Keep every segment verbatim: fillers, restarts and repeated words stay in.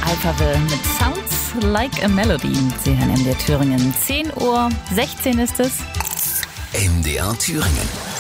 Alphaville mit Sounds Like a Melody. Sie hören M D R Thüringen. zehn Uhr sechzehn ist es. M D R Thüringen.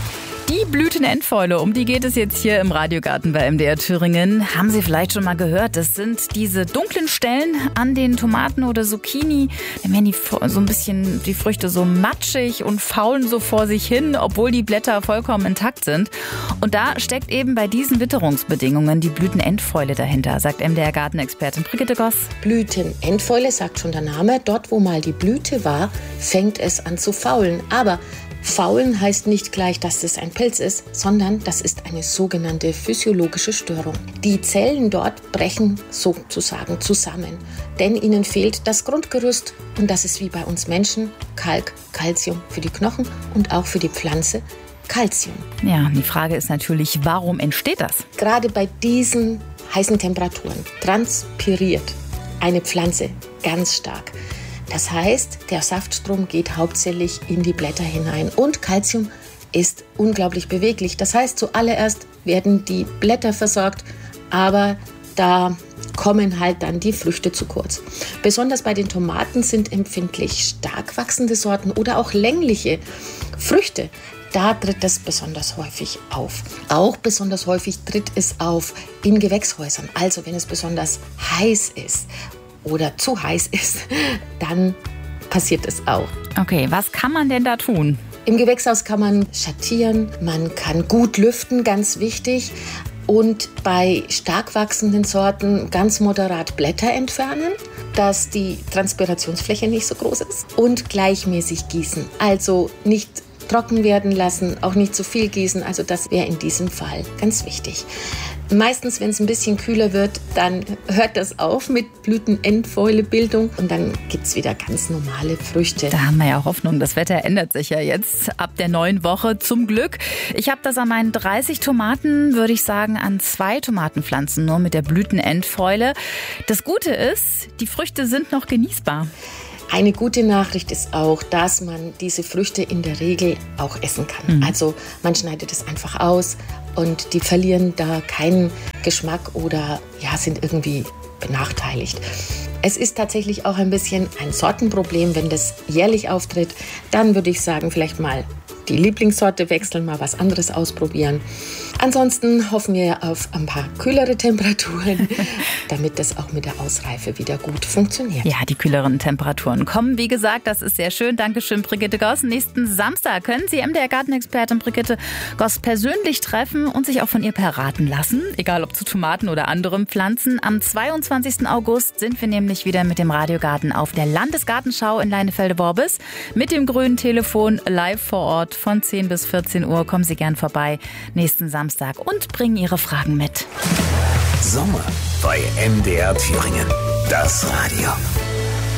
Die Blütenendfäule, um die geht es jetzt hier im Radiogarten bei M D R Thüringen. Haben Sie vielleicht schon mal gehört? Das sind diese dunklen Stellen an den Tomaten oder Zucchini. Dann werden die so ein bisschen, die Früchte so matschig und faulen so vor sich hin, obwohl die Blätter vollkommen intakt sind. Und da steckt eben bei diesen Witterungsbedingungen die Blütenendfäule dahinter, sagt M D R-Gartenexpertin Brigitte Goss. Blütenendfäule, sagt schon der Name. Dort, wo mal die Blüte war, fängt es an zu faulen. Aber Faulen heißt nicht gleich, dass es ein Pilz ist, sondern das ist eine sogenannte physiologische Störung. Die Zellen dort brechen sozusagen zusammen, denn ihnen fehlt das Grundgerüst und das ist wie bei uns Menschen Kalk, Calcium für die Knochen und auch für die Pflanze Calcium. Ja, die Frage ist natürlich, warum entsteht das? Gerade bei diesen heißen Temperaturen transpiriert eine Pflanze ganz stark. Das heißt, der Saftstrom geht hauptsächlich in die Blätter hinein und Calcium ist unglaublich beweglich. Das heißt, zuallererst werden die Blätter versorgt, aber da kommen halt dann die Früchte zu kurz. Besonders bei den Tomaten sind empfindlich stark wachsende Sorten oder auch längliche Früchte. Da tritt es besonders häufig auf. Auch besonders häufig tritt es auf in Gewächshäusern. Also wenn es besonders heiß ist oder zu heiß ist, dann passiert es auch. Okay, was kann man denn da tun? Im Gewächshaus kann man schattieren, man kann gut lüften, ganz wichtig. Und bei stark wachsenden Sorten ganz moderat Blätter entfernen, dass die Transpirationsfläche nicht so groß ist. Und gleichmäßig gießen, also nicht trocken werden lassen, auch nicht zu viel gießen. Also das wäre in diesem Fall ganz wichtig. Meistens, wenn es ein bisschen kühler wird, dann hört das auf mit Blütenendfäulebildung und dann gibt es wieder ganz normale Früchte. Da haben wir ja Hoffnung, das Wetter ändert sich ja jetzt ab der neuen Woche zum Glück. Ich habe das an meinen dreißig Tomaten, würde ich sagen, an zwei Tomatenpflanzen nur mit der Blütenendfäule. Das Gute ist, die Früchte sind noch genießbar. Eine gute Nachricht ist auch, dass man diese Früchte in der Regel auch essen kann. Mhm. Also man schneidet es einfach aus und die verlieren da keinen Geschmack oder ja, sind irgendwie benachteiligt. Es ist tatsächlich auch ein bisschen ein Sortenproblem, wenn das jährlich auftritt. Dann würde ich sagen, vielleicht mal die Lieblingssorte wechseln, mal was anderes ausprobieren. Ansonsten hoffen wir auf ein paar kühlere Temperaturen, damit das auch mit der Ausreife wieder gut funktioniert. Ja, die kühleren Temperaturen kommen. Wie gesagt, das ist sehr schön. Dankeschön, Brigitte Goss. Nächsten Samstag können Sie M D R-Gartenexpertin Brigitte Goss persönlich treffen und sich auch von ihr beraten lassen. Egal ob zu Tomaten oder anderen Pflanzen. Am zweiundzwanzigsten August sind wir nämlich wieder mit dem Radiogarten auf der Landesgartenschau in Leinefelde-Worbis. Mit dem grünen Telefon live vor Ort von zehn bis vierzehn Uhr. Kommen Sie gern vorbei nächsten Samstag und bringen Ihre Fragen mit. Sommer bei M D R Thüringen. Das Radio.